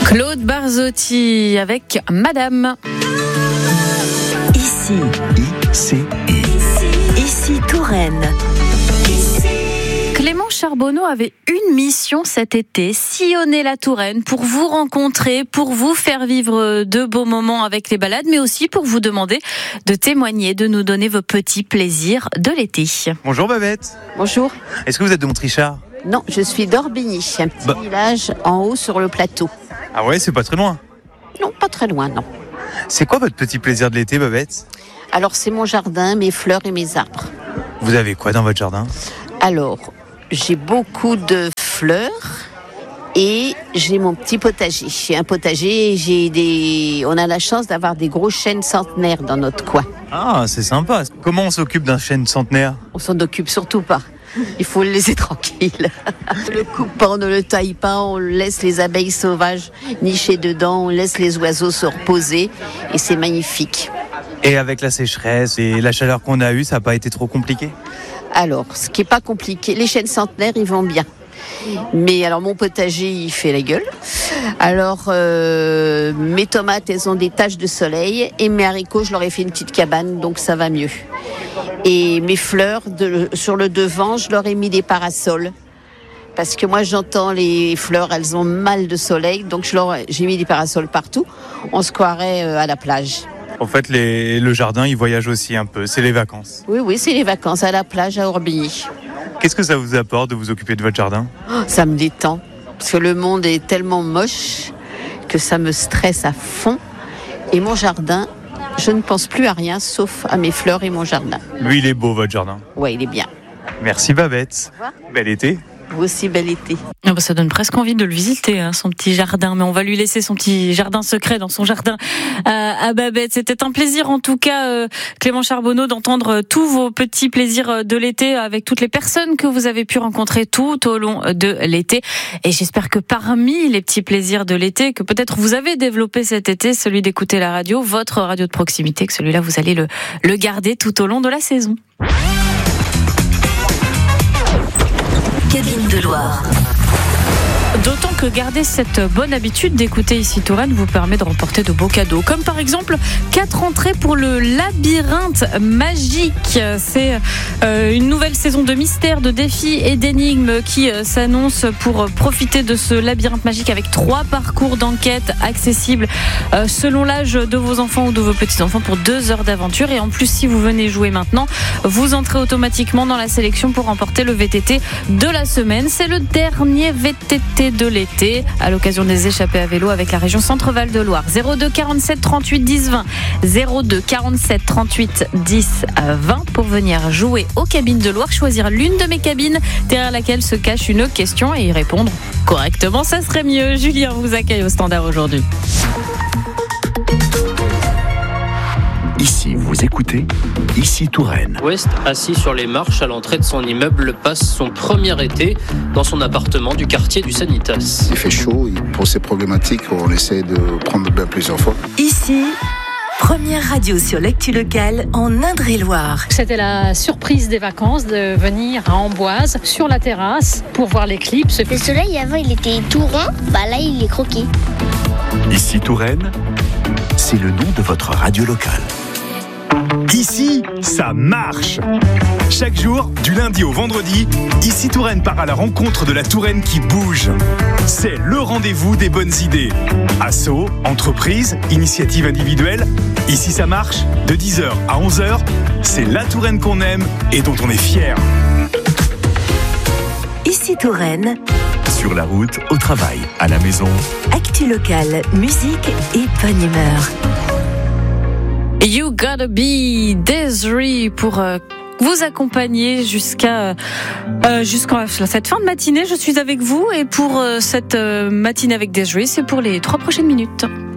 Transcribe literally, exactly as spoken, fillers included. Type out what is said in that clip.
Claude Barzotti avec Madame. Ici, Ici, ici Touraine. Clément Charbonneau avait une mission cet été, sillonner la Touraine pour vous rencontrer, pour vous faire vivre de beaux moments avec les balades, mais aussi pour vous demander de témoigner, de nous donner vos petits plaisirs de l'été. Bonjour Babette. Bonjour. Est-ce que vous êtes de Montrichard ? Non, je suis d'Orbigny, un petit Bah. village en haut sur le plateau. Ah ouais, c'est pas très loin. Non, pas très loin, non. C'est quoi votre petit plaisir de l'été, Babette ? Alors, c'est mon jardin, mes fleurs et mes arbres. Vous avez quoi dans votre jardin ? Alors, j'ai beaucoup de fleurs et j'ai mon petit potager. J'ai un potager, j'ai des... on a la chance d'avoir des gros chênes centenaires dans notre coin. Ah, c'est sympa. Comment on s'occupe d'un chêne centenaire ? On s'en occupe surtout pas. Il faut le laisser tranquille. On ne le coupe pas, on ne le taille pas, on laisse les abeilles sauvages nicher dedans, on laisse les oiseaux se reposer et c'est magnifique. Et avec la sécheresse et la chaleur qu'on a eue, ça n'a pas été trop compliqué ? Alors, ce qui n'est pas compliqué, les chênes centenaires, ils vont bien. Mais alors, mon potager, il fait la gueule. Alors, euh, mes tomates, elles ont des taches de soleil. Et mes haricots, je leur ai fait une petite cabane, donc ça va mieux. Et mes fleurs, de, sur le devant, je leur ai mis des parasols. Parce que moi, j'entends les fleurs, elles ont mal de soleil. Donc, je leur, j'ai mis des parasols partout. On se croirait à la plage. En fait, les, le jardin, il voyage aussi un peu. C'est les vacances. Oui, oui, c'est les vacances à la plage à Orbigny. Qu'est-ce que ça vous apporte de vous occuper de votre jardin ? Oh, ça me détend. Parce que le monde est tellement moche que ça me stresse à fond. Et mon jardin, je ne pense plus à rien sauf à mes fleurs et mon jardin. Lui, il est beau, votre jardin. Ouais, il est bien. Merci Babette. revoir. Bel été. Vous aussi, bel été. Ah bah ça donne presque envie de le visiter, hein, son petit jardin. Mais on va lui laisser son petit jardin secret dans son jardin à, à Babette. C'était un plaisir, en tout cas, euh, Clément Charbonneau, d'entendre tous vos petits plaisirs de l'été avec toutes les personnes que vous avez pu rencontrer tout au long de l'été. Et j'espère que parmi les petits plaisirs de l'été, que peut-être vous avez développé cet été, celui d'écouter la radio, votre radio de proximité, que celui-là, vous allez le, le garder tout au long de la saison. Cabine de Loire. D'autant que garder cette bonne habitude d'écouter Ici Touraine vous permet de remporter de beaux cadeaux. Comme par exemple quatre entrées pour le labyrinthe magique. C'est euh, une nouvelle saison de mystères, de défis et d'énigmes qui euh, s'annonce pour profiter de ce labyrinthe magique avec trois parcours d'enquête accessibles euh, selon l'âge de vos enfants ou de vos petits-enfants pour deux heures d'aventure. Et en plus, si vous venez jouer maintenant, vous entrez automatiquement dans la sélection pour remporter le V T T de la semaine. C'est le dernier V T T de l'été à l'occasion des échappées à vélo avec la région Centre-Val de Loire. zéro deux quarante-sept trente-huit dix vingt zéro deux quarante-sept trente-huit dix vingt pour venir jouer aux cabines de Loire, choisir l'une de mes cabines derrière laquelle se cache une question et y répondre correctement, ça serait mieux. Julien vous accueille au standard aujourd'hui. Ici, vous écoutez Ici Touraine. West, assis sur les marches à l'entrée de son immeuble, passe son premier été dans son appartement du quartier du Sanitas. Il fait chaud, et pour ces problématiques, on essaie de prendre bien plusieurs fois. Ici, première radio sur l'actu locale en Indre-et-Loire. C'était la surprise des vacances de venir à Amboise sur la terrasse pour voir l'éclipse. Le soleil avant il était tout rond, bah là il est croqué. Ici Touraine, c'est le nom de votre radio locale. Ici, ça marche! Chaque jour, du lundi au vendredi, Ici Touraine part à la rencontre de la Touraine qui bouge. C'est le rendez-vous des bonnes idées. Assos, entreprises, initiatives individuelles. Ici ça marche, de dix heures à onze heures, c'est la Touraine qu'on aime et dont on est fier. Ici Touraine, Sur la route, au travail, à la maison. actu locale, musique et bonne humeur. You Gotta Be Desiree pour euh, vous accompagner jusqu'à euh, jusqu'à cette fin de matinée. Je suis avec vous et pour euh, cette euh, matinée avec Desiree, c'est pour les trois prochaines minutes.